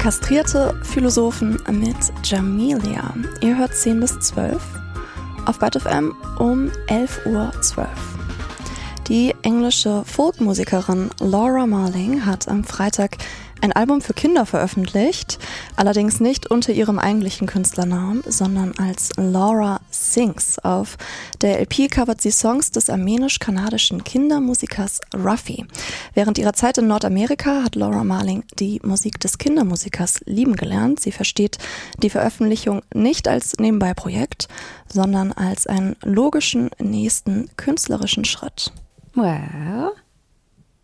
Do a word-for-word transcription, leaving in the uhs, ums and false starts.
Kastrierte Philosophen mit Jamelia. Ihr hört zehn bis zwölf auf Byte F M um elf Uhr zwölf. Die englische Folkmusikerin Laura Marling hat am Freitag ein Album für Kinder veröffentlicht, allerdings nicht unter ihrem eigentlichen Künstlernamen, sondern als Laura Sings. Auf der L P covert sie Songs des armenisch-kanadischen Kindermusikers Ruffy. Während ihrer Zeit in Nordamerika hat Laura Marling die Musik des Kindermusikers lieben gelernt. Sie versteht die Veröffentlichung nicht als Nebenbei-Projekt, sondern als einen logischen nächsten künstlerischen Schritt. Well,